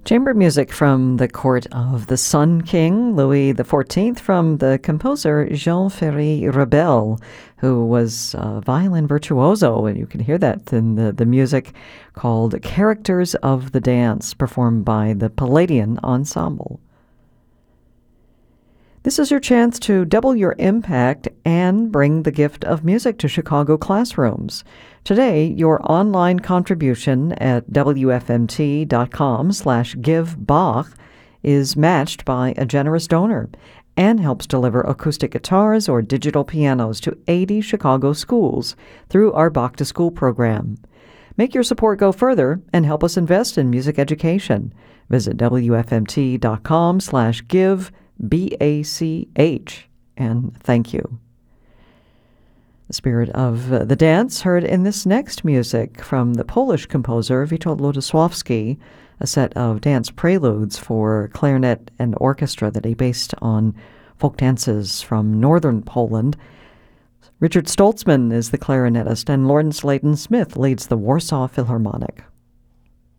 Chamber music from the court of the Sun King, Louis XIV, from the composer Jean-Ferry Rebel, who was a violin virtuoso, and you can hear that in the music called Characters of the Dance, performed by the Palladian Ensemble. This is your chance to double your impact and bring the gift of music to Chicago classrooms. Today, your online contribution at wfmt.com/givebach is matched by a generous donor and helps deliver acoustic guitars or digital pianos to 80 Chicago schools through our Bach to School program. Make your support go further and help us invest in music education. Visit wfmt.com/give BACH, and thank you. The spirit of the dance heard in this next music from the Polish composer Witold Lutosławski, a set of dance preludes for clarinet and orchestra that he based on folk dances from northern Poland. Richard Stoltzman is the clarinetist, and Lawrence Layton Smith leads the Warsaw Philharmonic.